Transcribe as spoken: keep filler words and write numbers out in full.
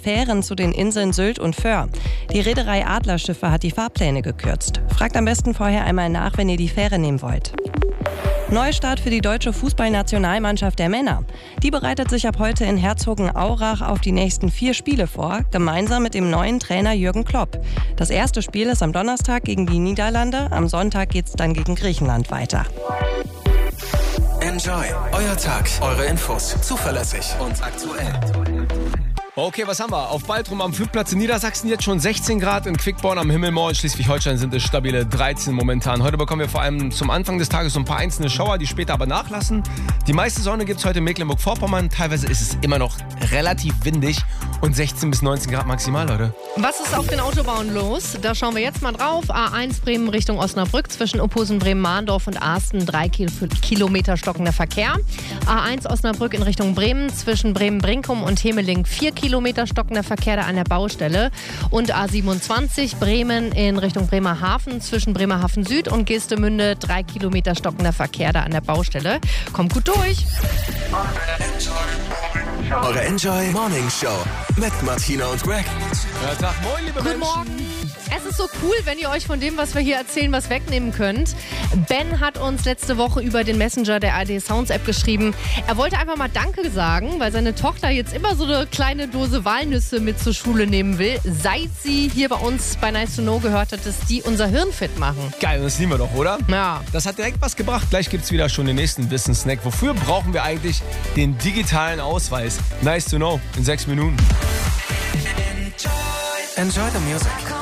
Fähren zu den Inseln Sylt und Föhr. Die Reederei Adlerschiffe hat die Fahrpläne gekürzt. Fragt am besten vorher einmal nach, wenn ihr die Fähre nehmen wollt. Neustart für die deutsche Fußballnationalmannschaft der Männer. Die bereitet sich ab heute in Herzogenaurach auf die nächsten vier Spiele vor, gemeinsam mit dem neuen Trainer Jürgen Klopp. Das erste Spiel ist am Donnerstag gegen die Niederlande, am Sonntag geht's dann gegen Griechenland weiter. Enjoy, euer Tag, eure Infos, zuverlässig und aktuell. Okay, was haben wir? Auf Baltrum am Flugplatz in Niedersachsen jetzt schon sechzehn Grad, in Quickborn am Himmelmoor in Schleswig-Holstein sind es stabile dreizehn momentan. Heute bekommen wir vor allem zum Anfang des Tages so ein paar einzelne Schauer, die später aber nachlassen. Die meiste Sonne gibt es heute in Mecklenburg-Vorpommern. Teilweise ist es immer noch relativ windig und sechzehn bis neunzehn Grad maximal, Leute. Was ist auf den Autobahnen los? Da schauen wir jetzt mal drauf. A eins Bremen Richtung Osnabrück zwischen Uphusen, Bremen-Mahndorf und Arsten drei Kilometer stockender Verkehr. A eins Osnabrück in Richtung Bremen zwischen Bremen-Brinkum und Hemeling vier Kilometer stockender Verkehr da an der Baustelle. Und A siebenundzwanzig Bremen in Richtung Bremerhaven zwischen Bremerhaven Süd und Geestemünde drei Kilometer stockender Verkehr da an der Baustelle. Kommt gut durch. Eure Enjoy Morning Show mit Martina und Greg. Ja, Tag, moin, liebe Guten Menschen. Morgen. Es ist so cool, wenn ihr euch von dem, was wir hier erzählen, was wegnehmen könnt. Ben hat uns letzte Woche über den Messenger der A R D Sounds App geschrieben. Er wollte einfach mal Danke sagen, weil seine Tochter jetzt immer so eine kleine Dose Walnüsse mit zur Schule nehmen will. Seit sie hier bei uns bei Nice to Know gehört hat, dass die unser Hirn fit machen. Geil, das lieben wir doch, oder? Ja. Das hat direkt was gebracht. Gleich gibt's wieder schon den nächsten Wissenssnack. Wofür brauchen wir eigentlich den digitalen Ausweis? Nice to Know in sechs Minuten. Enjoy the music.